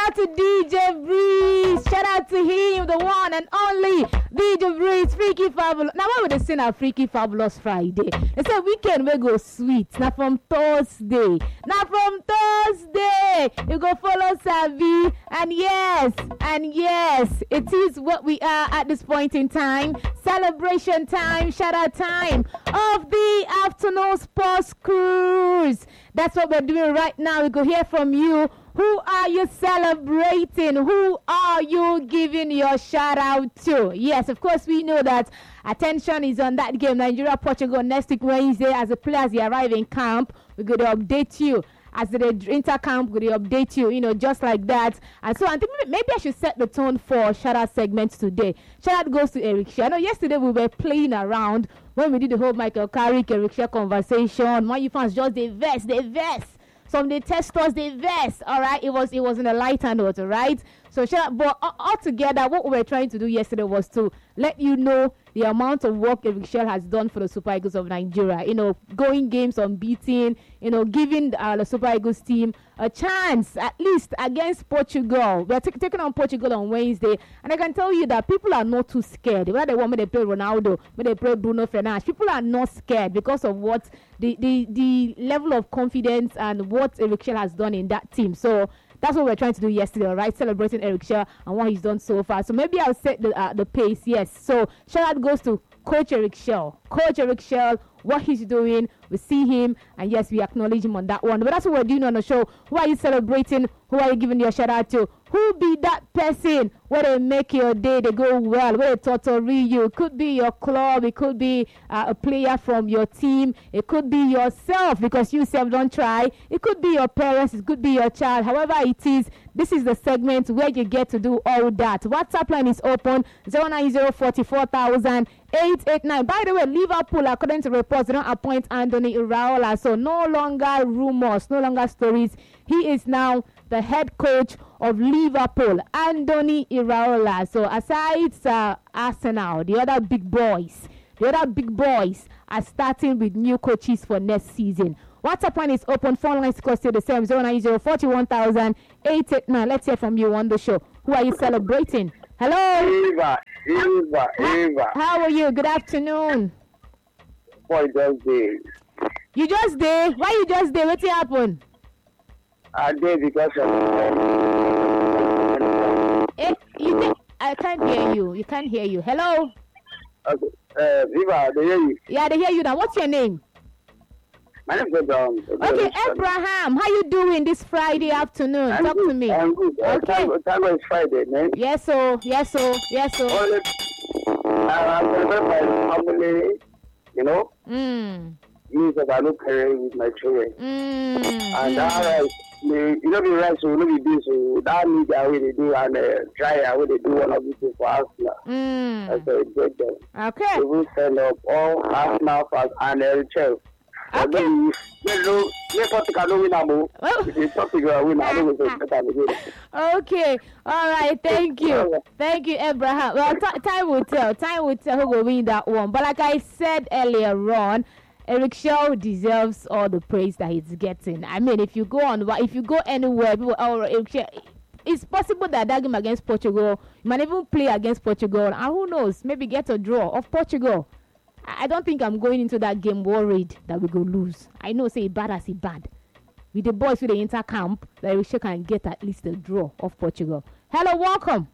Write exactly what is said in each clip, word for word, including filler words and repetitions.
out to D J Breeze. Shout out to him, the one and only D J Breeze, Freaky Fabulous. Now, why would they sing our Freaky Fabulous Friday? They say weekend we go sweet. Now from Thursday. Now from Thursday, you go follow Savi. And yes, and yes, it is what we are at this point in time. Celebration time, shout out time of the afternoon sports cruise. That's what we're doing right now. We go hear from you. Who are you celebrating? Who are you giving your shout out to? Yes, of course, we know that attention is on that game. Nigeria, Portugal, next week Wednesday. As the players they arrive in camp, we're going to update you. As they enter camp, we're going to update you, you know, just like that. And so I think maybe I should set the tone for shout out segments today. Shout out goes to Eric Shea. I know yesterday we were playing around when we did the whole Michael Carrick, Eric Shea conversation. Man, you fans just they vest, they vest. Some they test us, they vest. All right, it was it was in a lighter note, all right. So shout out, but altogether, what we were trying to do yesterday was to let you know the amount of work Eric Shell has done for the Super Eagles of Nigeria. You know, going games unbeaten. You know, giving uh, the Super Eagles team a chance at least against Portugal. We are t- taking on Portugal on Wednesday, and I can tell you that people are not too scared. Whether they want me to play Ronaldo, when they play Bruno Fernandes, people are not scared because of what the the the level of confidence and what Eric Shell has done in that team. So that's what we're trying to do yesterday, all right? Celebrating Eric Shell and what he's done so far. So maybe I'll set the uh, the pace, yes. So shout out goes to Coach Eric Shell. Coach Eric Shell, what he's doing, we see him, and yes, we acknowledge him on that one. But that's what we're doing on the show. Who are you celebrating? Who are you giving your shout out to? Who be that person where they make your day, they go well, where they totally you? It could be your club, it could be uh, a player from your team, it could be yourself because you self don't try, it could be your parents, it could be your child, however it is. This is the segment where you get to do all that. WhatsApp line is open, zero nine zero four four thousand eight eight nine. By the way, Liverpool, according to reports, they don't appoint Anthony Iraola, so no longer rumors, no longer stories. He is now the head coach of Liverpool, Anthony Iraola. So aside uh, Arsenal, the other big boys, the other big boys are starting with new coaches for next season. WhatsApp line is open. Phone lines are still the same. zero nine zero four one thousand eight eight nine. Let's hear from you on the show. Who are you celebrating? Hello. Eva, Eva, Eva. How are you? Good afternoon. Boy, just day. You just there? Why you just there? What happened? I did because of. Eh, you think, I can't hear you. You can't hear you. Hello. Okay. Uh, Eva, they hear you. Yeah, they hear you now. What's your name? My name is Abraham. Okay, Abraham. How you doing this Friday afternoon? I'm Talk good. to me. I'm good. Okay. Thank God it's Friday, man. Yes, so. Yes, so. Yes, so. All the, I remember my family, you know. Mm. Means that I look career with my children. Mm. And that right, you know, be right, so you know, be this, so that means that way they do and uh, try how they do one of these for Arsenal. Mm. That's a great job. Okay. They will send up all Arsenal fans and uh, Chelsea. Okay. Okay. All right. Thank you. Thank you, Abraham. Well, t- time will tell. Time will tell who will win that one. But like I said earlier on, Eric Shaw deserves all the praise that he's getting. I mean, if you go on, if you go anywhere, people, oh, Eric Shaw, it's possible that that game against Portugal, you might even play against Portugal, and who knows, maybe get a draw of Portugal. I don't think I'm going into that game worried that we go lose. I know, say bad as it bad. With the boys with the inter camp, that we can get at least a draw of Portugal. Hello, welcome.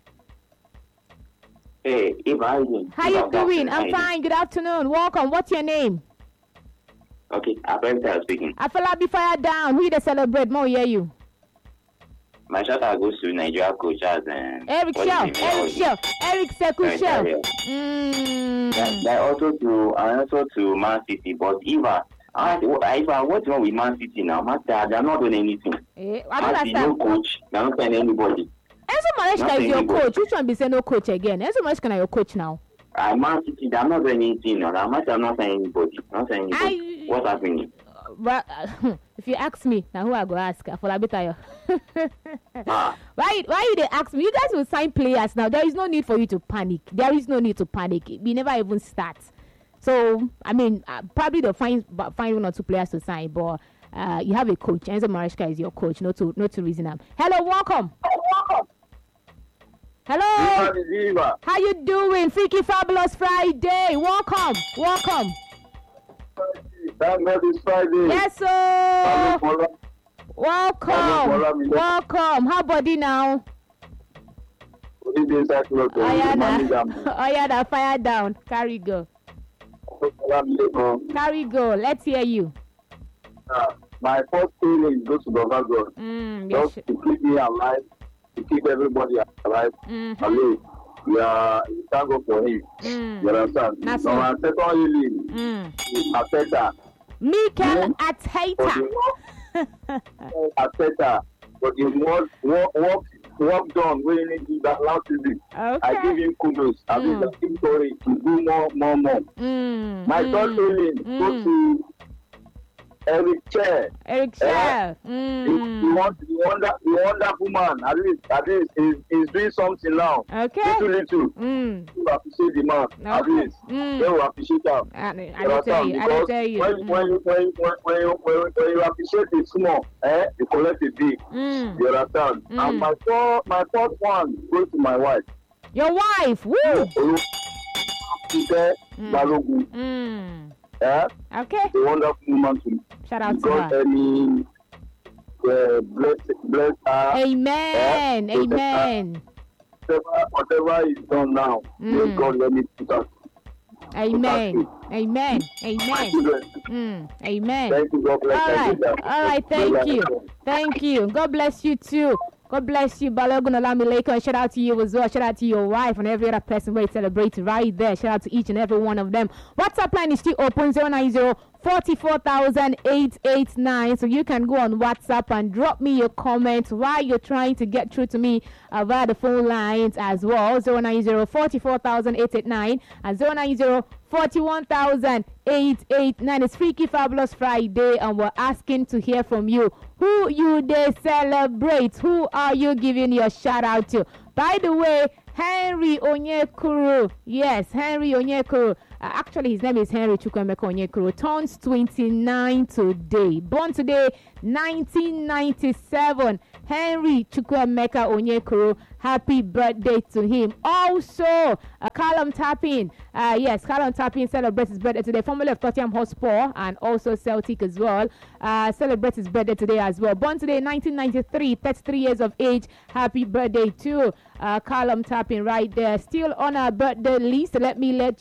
Hey, Eva, how you doing? How you doing? I'm fine. Good afternoon. Welcome. What's your name? Okay, Abenta speaking. Afalabi fire down. Who they celebrate? More hear you. My shout out goes to Nigeria coach as um, Eric Shaw. Eric Shaw. Eric Sekou Shaw. Mm. That, that also to and also to Man City, but Eva, I, Eva, what's wrong with Man City now? Man, they are not doing anything. Eh, I don't understand. No coach, they don't send anybody. Enzo Maresca is your anybody. Coach. Which one be say no coach again? Enzo Maresca is your coach now. Uh, Man City, they are not doing anything now. Man City are not saying anybody. Not saying anybody. I, What's happening? But uh, if you ask me, now who I go ask? For a bit of ah. Why? Why you they ask me? You guys will sign players now. There is no need for you to panic. There is no need to panic. We never even start. So I mean, uh, probably they'll find find one or two players to sign, but uh, you have a coach. Enzo Maresca is your coach. Not to not to reason them. Hello, welcome. Hello. Eva is Eva. How you doing? Freaky Fabulous Friday. Welcome. Welcome. Thank God it's Friday. Yes, sir. Hello, Welcome. Hello, Welcome. How body now? Good day, sir. Hello, Oh yeah, Hello, da. Oh yeah, da. Fire down. Carry go. Hello. Carry go. Let's hear you. Uh, my first feeling goes to Baba God. Mm, yes. Just to keep me alive, to keep everybody alive. Mm-hmm. At least we are we thank God for him. Mm. You understand? That's so it. my second healing Mm. is Ateta. Mikel Mm. Arteta. Ateta. But the work, work, work, work done when you need that last season. I give Okay. him kudos. I Mm. give him story to do more, more, more. Mm. My mm. third feeling Mm. goes to Eric Chair. Eric Eh? Shell. The, Mm. the, wonder, the, wonder, the wonderful man, at least, at least, he's, he's doing something now. Okay. Little, little. Mm. You appreciate the man, at Okay. least. Mm. They will appreciate him. I, I You will tell understand? you. I will Because tell you. when, Mm. when, you- when, you- when, when, you, when, you- when you appreciate it small, eh, you collect it big. Mm. You understand? Mm. And my four, my fourth one goes to my wife. Your wife. Woo. Olu- Ike Mm. Balogun. Mm. Eh? Okay. A wonderful woman to Shout out to God, her. any uh, bless, bless her. Amen. Eh? Amen. Whatever, whatever is done now, may Mm. God let me put us. Amen. Amen. Amen. Children, Mm. Amen. thank you, God bless All right. you. All right. Thank you. Thank you. God bless you too. God bless you, Balogun Olamileko. And shout out to you as well. Shout out to your wife and every other person where you celebrate right there. Shout out to each and every one of them. WhatsApp line is still open zero nine zero forty-four thousand eight eight nine. So you can go on WhatsApp and drop me your comments while you're trying to get through to me uh, via the phone lines as well. zero nine zero forty-four thousand eight eight nine and zero nine zero forty-one thousand eight eight nine. It's Freaky Fabulous Friday and we're asking to hear from you. Who you they celebrate? Who are you giving your shout out to? By the way, Henry Onyekuru. Yes, Henry Onyekuru. Uh, actually, his name is Henry Chukwemeka Onyekuru. Turns twenty-nine today. Born today, nineteen ninety-seven. Henry Chukwemeka Onyekuru. Happy birthday to him. Also, uh, Callum Tapping. Uh, yes, Callum Tapping celebrates his birthday today. Formerly of Tottenham Hotspur and also Celtic as well. Uh, celebrates his birthday today as well. Born today, nineteen ninety-three. thirty-three years of age. Happy birthday to uh, Callum Tapping right there. Still on our birthday list. Let me let